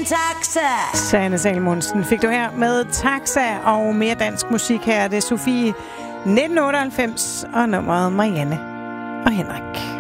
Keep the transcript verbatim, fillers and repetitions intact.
en taxa. Sanne Salomonsen fik du her med Taxa og mere dansk musik her. Det er Sofie nitten otteoghalvfems og nummeret Marianne og Henrik.